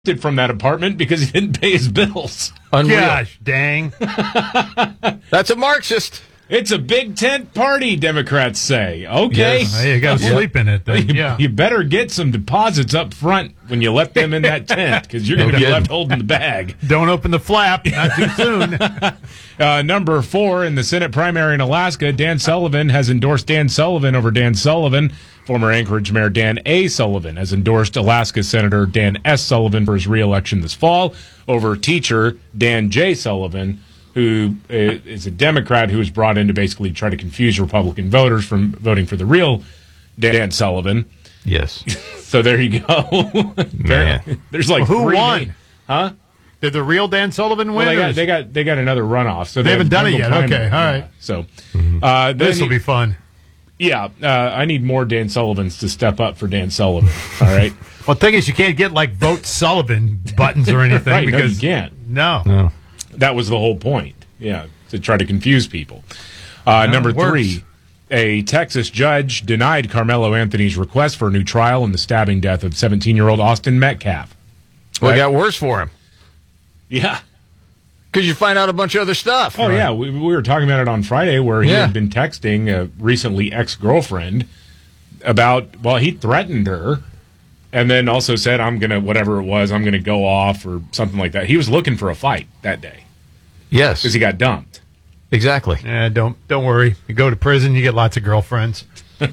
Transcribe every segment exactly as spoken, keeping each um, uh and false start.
from that apartment because he didn't pay his bills. Unreal. Gosh, dang. That's a Marxist. It's a big tent party, Democrats say. Okay. Yes. Hey, you got to Yeah. sleep in it then. You, Yeah. you better get some deposits up front when you let them in that tent because you're going to be kidding. left holding the bag. Don't open the flap. Not too soon. Uh, number four in the Senate primary in Alaska, Dan Sullivan has endorsed Dan Sullivan over Dan Sullivan. Former Anchorage Mayor Dan A. Sullivan has endorsed Alaska Senator Dan S. Sullivan for his reelection this fall over teacher Dan J. Sullivan, who is a Democrat who was brought in to basically try to confuse Republican voters from voting for the real Dan Sullivan. Yes. So there you go. Man. There's like Who three won? names. Huh? Did the real Dan Sullivan Well, win? they or got is- they got they got another runoff. So They have haven't done it Kendall yet. Pimer. Okay, all right. Yeah. So uh, then This will you- be fun. yeah. Uh, I need more Dan Sullivans to step up for Dan Sullivan. All right. Well, the thing is, you can't get like vote Sullivan buttons or anything Right, no, because you can't. No, No. That was the whole point. Yeah, to try to confuse people. Uh, No, number it works. three, a Texas judge denied Carmelo Anthony's request for a new trial in the stabbing death of seventeen-year-old Austin Metcalf. Well, it Right? got worse for him Yeah. because you find out a bunch of other stuff. Oh, yeah. We, we were talking about it on Friday where he Yeah. had been texting a recently ex-girlfriend about, well, he threatened her and then also said, I'm going to, whatever it was, I'm going to go off or something like that. He was looking for a fight that day Yes. because he got dumped. Exactly. Eh, don't don't worry. You go to prison, you get lots of girlfriends.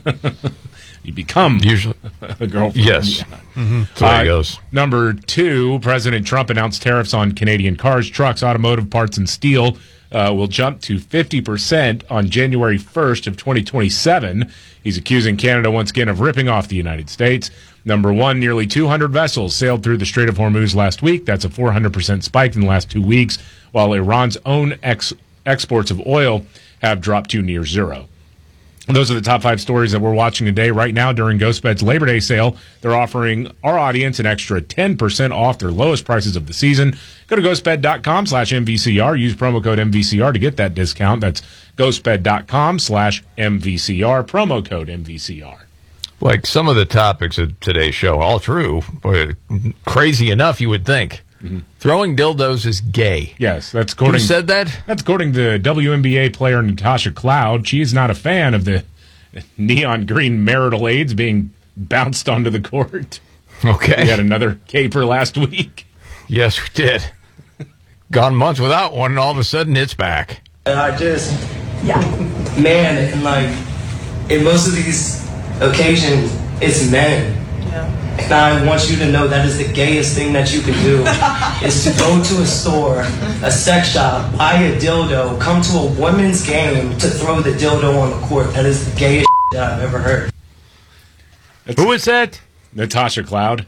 You become Usually. a girlfriend. Yes. Yeah. That's the way Uh, it goes. Number two, President Trump announced tariffs on Canadian cars, trucks, automotive parts, and steel uh, will jump to fifty percent on January first of twenty twenty-seven. He's accusing Canada once again of ripping off the United States. Number one, nearly two hundred vessels sailed through the Strait of Hormuz last week. That's a four hundred percent spike in the last two weeks, while Iran's own ex- exports of oil have dropped to near zero. Those are the top five stories that we're watching today. Right now, during GhostBed's Labor Day sale, they're offering our audience an extra ten percent off their lowest prices of the season. Go to ghostbed.com slash MVCR. Use promo code M V C R to get that discount. That's ghostbed.com slash MVCR. Promo code M V C R. Like some of the topics of today's show, all true, but crazy enough, you would think. Mm-hmm. Throwing dildos is gay. Yes, that's Who according, said that? that's according to W N B A player Natasha Cloud. She is not a fan of the neon green marital aids being bounced onto the court. Okay. We had another caper last week. Yes, we did. Gone months without one, and all of a sudden it's back. And I just, yeah, man, and like, in most of these occasions, it's men. Yeah. And I want you to know that is the gayest thing that you can do, is to go to a store, a sex shop, buy a dildo, come to a women's game to throw the dildo on the court. That is the gayest that I've ever heard. That's Who is that? Natasha Cloud.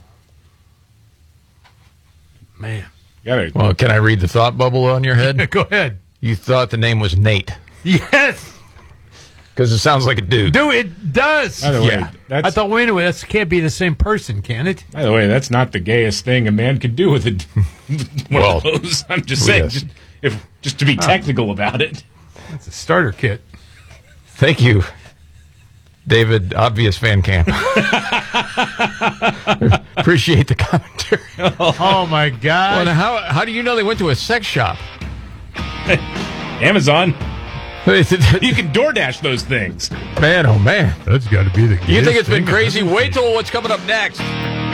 Man. Gotta, Well, can I read the thought bubble on your head? Go ahead. You thought the name was Nate Yes. because it sounds like a dude. Do it does. by the way, Yeah. that's, I thought, wait a minute, that can't be the same person, can it? by the way, that's not the gayest thing a man could do with a, one Well, of those. I'm just saying, yes. just, if, just to be technical about it. It's a starter kit. Thank you, David, obvious fan camp. Appreciate the commentary. Oh, my God. Well, now how, how do you know they went to a sex shop? Amazon, you man, can DoorDash those things. oh man. That's got to be the You think it's been crazy? Wait till what's coming up next.